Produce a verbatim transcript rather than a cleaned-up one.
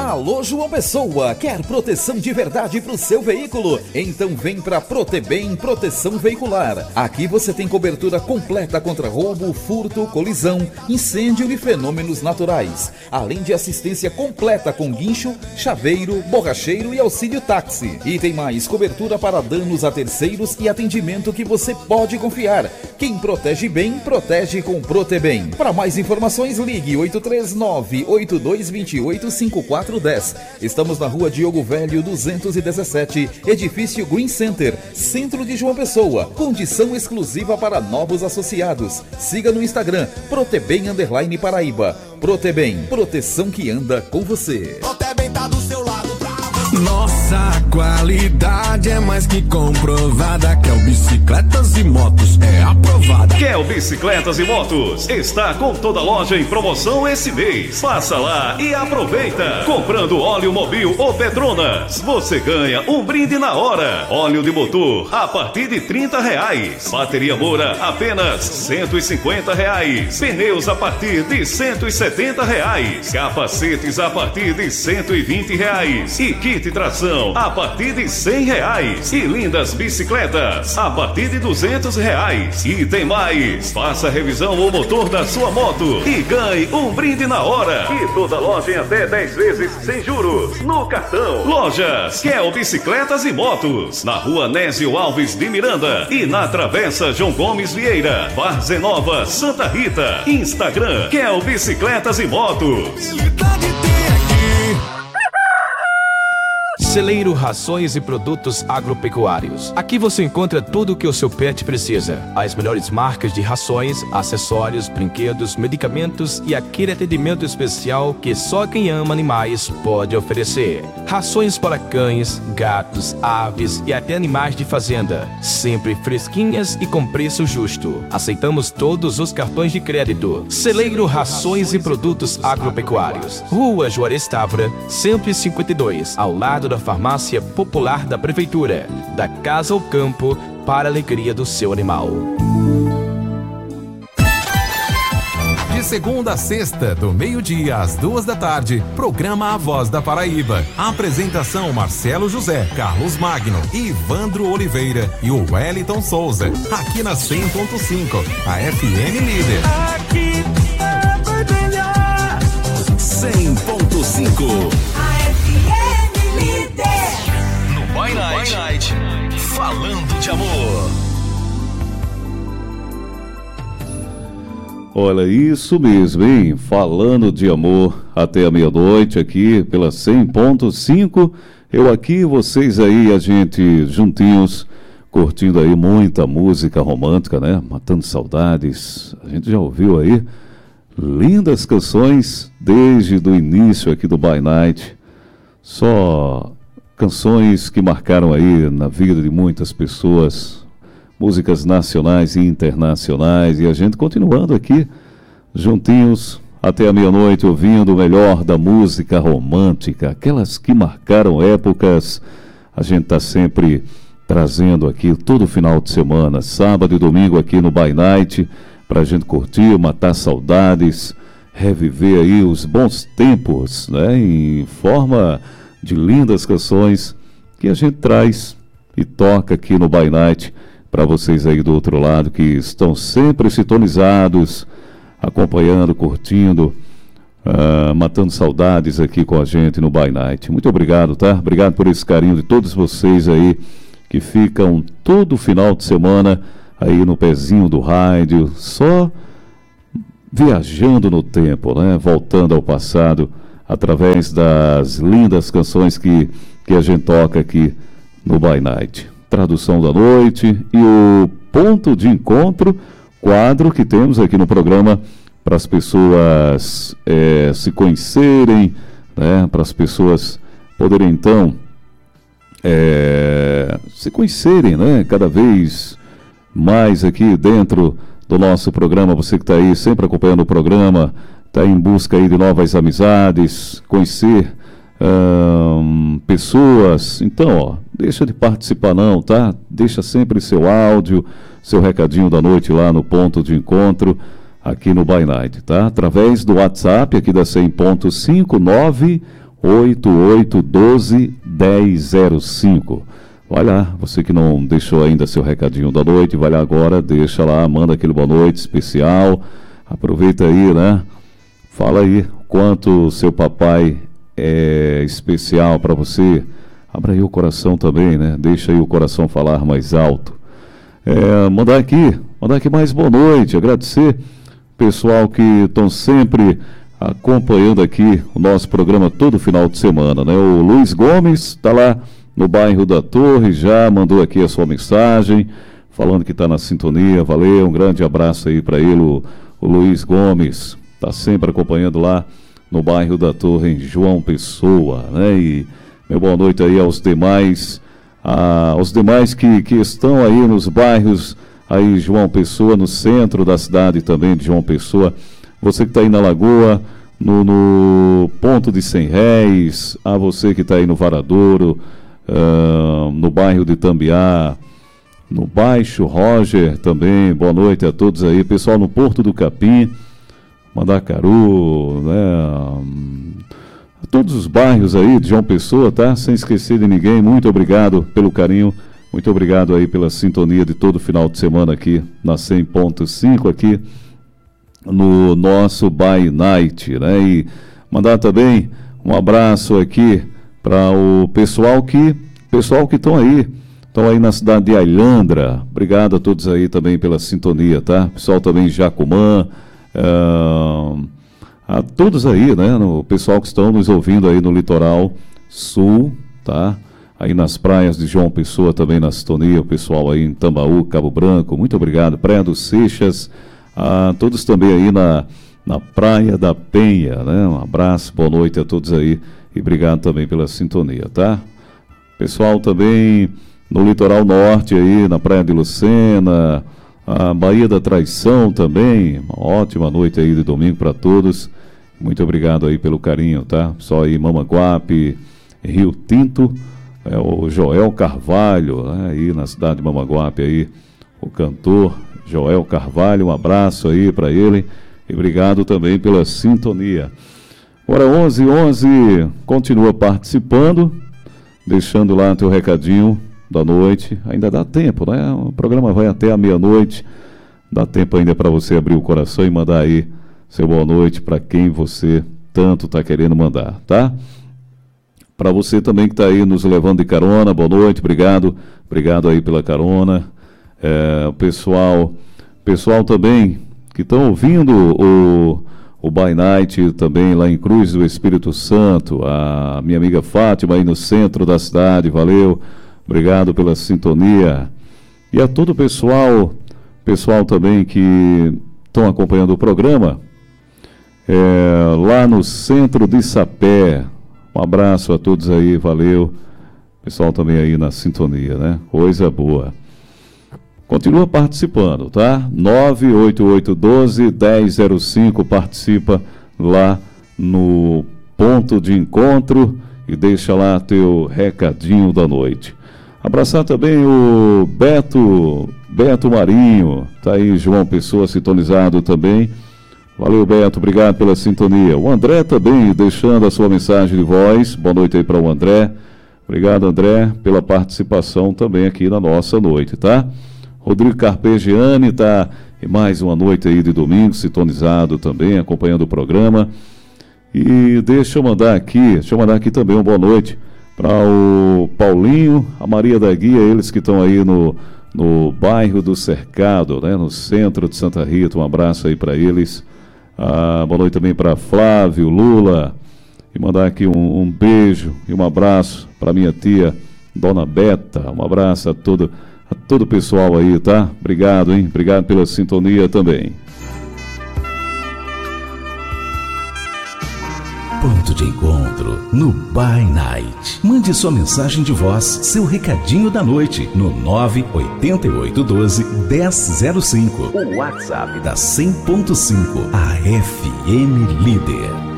Alô, João Pessoa, quer proteção de verdade para o seu veículo? Então vem para Protebem Proteção Veicular. Aqui você tem cobertura completa contra roubo, furto, colisão, incêndio e fenômenos naturais. Além de assistência completa com guincho, chaveiro, borracheiro e auxílio táxi. E tem mais cobertura para danos a terceiros e atendimento que você pode confiar. Quem protege bem, protege com Protebem. Para mais informações, ligue oito três nove, oito dois dois oito, cinco quatro um zero. Estamos na rua Diogo Velho, duzentos e dezessete, edifício Green Center, centro de João Pessoa. Condição exclusiva para novos associados. Siga no Instagram, Protebem Underline Paraíba. Protebem, proteção que anda com você. Protebem tá do seu lado pra você. Nossa qualidade é mais que comprovada. Kel Bicicletas e Motos é aprovada. Kel Bicicletas e Motos está com toda a loja em promoção esse mês. Passa lá e aproveita. Comprando óleo Mobil ou Petronas, você ganha um brinde na hora. Óleo de motor a partir de trinta reais. Bateria Moura apenas cento e cinquenta reais. Pneus a partir de cento e setenta reais. Capacetes a partir de cento e vinte reais. E kit tração a partir de cem reais. E lindas bicicletas a partir de duzentos reais. E tem mais. Faça revisão ao motor da sua moto e ganhe um brinde na hora. E toda loja em até dez vezes sem juros no cartão. Lojas Kel Bicicletas e Motos, na rua Nésio Alves de Miranda e na Travessa João Gomes Vieira, Várzea Nova, Santa Rita. Instagram Kel Bicicletas e Motos. Celeiro Rações e Produtos Agropecuários. Aqui você encontra tudo o que o seu pet precisa. As melhores marcas de rações, acessórios, brinquedos, medicamentos e aquele atendimento especial que só quem ama animais pode oferecer. Rações para cães, gatos, aves e até animais de fazenda. Sempre fresquinhas e com preço justo. Aceitamos todos os cartões de crédito. Celeiro Rações e Produtos Agropecuários. Rua Juarez Távora, cento e cinquenta e dois, ao lado da Farmácia Popular da Prefeitura, da casa ao campo, para a alegria do seu animal. De segunda a sexta, do meio-dia às duas da tarde, programa A Voz da Paraíba. A apresentação Marcelo José, Carlos Magno, Ivandro Oliveira e o Wellington Souza. Aqui na cem ponto cinco, a F M Líder. Aqui é melhor. cem ponto cinco. No Boy Night, Night, falando de amor. Olha, isso mesmo, hein? Falando de amor até a meia-noite aqui pela cem ponto cinco. Eu aqui, vocês aí, a gente juntinhos, curtindo aí muita música romântica, né? Matando saudades. A gente já ouviu aí lindas canções desde o início aqui do Boy Night. Só canções que marcaram aí na vida de muitas pessoas, músicas nacionais e internacionais, e a gente continuando aqui, juntinhos, até a meia-noite, ouvindo o melhor da música romântica, aquelas que marcaram épocas. A gente está sempre trazendo aqui todo final de semana, sábado e domingo aqui no Boy Night, para a gente curtir, matar saudades, reviver aí os bons tempos, né, em forma de lindas canções que a gente traz e toca aqui no Boy Night para vocês aí do outro lado que estão sempre sintonizados, acompanhando, curtindo, uh, matando saudades aqui com a gente no Boy Night. Muito obrigado, tá? Obrigado por esse carinho de todos vocês aí que ficam todo final de semana aí no pezinho do rádio, só viajando no tempo, né? Voltando ao passado, através das lindas canções que, que a gente toca aqui no Boy Night. Tradução da noite e o ponto de encontro, quadro que temos aqui no programa para as pessoas é, se conhecerem, né? Para as pessoas poderem então é, se conhecerem, né? Cada vez mais aqui dentro do nosso programa. Você que está aí sempre acompanhando o programa, está em busca aí de novas amizades, conhecer hum, pessoas. Então, ó, deixa de participar não, tá? Deixa sempre seu áudio, seu recadinho da noite lá no ponto de encontro, aqui no Boy Night, tá? Através do WhatsApp aqui da cem ponto cinco, nove oito oito um dois, um zero zero cinco. Vai lá, você que não deixou ainda seu recadinho da noite, vai lá agora, deixa lá, manda aquele boa noite especial. Aproveita aí, né? Fala aí quanto seu papai é especial para você. Abra aí o coração também, né? Deixa aí o coração falar mais alto. É, mandar aqui, mandar aqui mais boa noite, agradecer pessoal que estão sempre acompanhando aqui o nosso programa todo final de semana, né? O Luiz Gomes está lá no bairro da Torre, já mandou aqui a sua mensagem, falando que está na sintonia, valeu, um grande abraço aí para ele, o, o Luiz Gomes, está sempre acompanhando lá no bairro da Torre, em João Pessoa, né? E meu boa noite aí aos demais, a, aos demais que, que estão aí nos bairros, aí João Pessoa, no centro da cidade também de João Pessoa, você que está aí na Lagoa, no, no Ponto de Cem Réis, a você que está aí no Varadouro, uh, no bairro de Tambiá, no Baixo Roger também, boa noite a todos aí, pessoal no Porto do Capim, Mandacaru, né, a todos os bairros aí de João Pessoa, tá? Sem esquecer de ninguém, muito obrigado pelo carinho, muito obrigado aí pela sintonia de todo final de semana aqui na cem ponto cinco aqui no nosso By Night, né? E mandar também um abraço aqui para o pessoal que pessoal que estão aí, estão aí na cidade de Ailandra. Obrigado a todos aí também pela sintonia, tá? Pessoal também em Jacumã, uh, a todos aí, né? O pessoal que estão nos ouvindo aí no litoral sul, tá? Aí nas praias de João Pessoa também na sintonia, o pessoal aí em Tambaú, Cabo Branco, muito obrigado. Praia dos Seixas, a todos também aí na, na Praia da Penha, né? Um abraço, boa noite a todos aí e obrigado também pela sintonia, tá? Pessoal também no litoral norte aí, na Praia de Lucena, a Baía da Traição também, uma ótima noite aí de domingo para todos, muito obrigado aí pelo carinho, tá? Pessoal aí, Mamanguape, Rio Tinto, é, o Joel Carvalho, né? Aí na cidade de Mamanguape aí, o cantor Joel Carvalho, um abraço aí para ele e obrigado também pela sintonia. Agora onze e onze, continua participando, deixando lá teu recadinho da noite, ainda dá tempo, né? O programa vai até a meia-noite, dá tempo ainda para você abrir o coração e mandar aí seu boa noite para quem você tanto está querendo mandar, tá? Para você também que está aí nos levando de carona, boa noite, obrigado, obrigado aí pela carona. É, o pessoal, pessoal também que estão ouvindo o, o By Night também lá em Cruz do Espírito Santo, a minha amiga Fátima aí no centro da cidade, valeu, obrigado pela sintonia. E a todo o pessoal, pessoal também que estão acompanhando o programa, é, lá no centro de Sapé, um abraço a todos aí, valeu, pessoal também aí na sintonia, né, coisa boa. Continua participando, tá? nove oito oito um dois, um zero zero cinco, participa lá no ponto de encontro e deixa lá teu recadinho da noite. Abraçar também o Beto, Beto Marinho, tá aí João Pessoa sintonizado também. Valeu, Beto, obrigado pela sintonia. O André também deixando a sua mensagem de voz. Boa noite aí para o André. Obrigado, André, pela participação também aqui na nossa noite, tá? Rodrigo Carpegiani está em mais uma noite aí de domingo, sintonizado também, acompanhando o programa. E deixa eu mandar aqui, deixa eu mandar aqui também uma boa noite para o Paulinho, a Maria da Guia, eles que estão aí no, no bairro do Cercado, né, no centro de Santa Rita. Um abraço aí para eles. Ah, boa noite também para Flávio, Lula. E mandar aqui um, um beijo e um abraço para minha tia, Dona Beta. Um abraço a todo A todo o pessoal aí, tá? Obrigado, hein? Obrigado pela sintonia também. Ponto de encontro no By Night. Mande sua mensagem de voz, seu recadinho da noite no nove oito oito um dois, um zero zero cinco. O WhatsApp da cem ponto cinco, a F M Líder.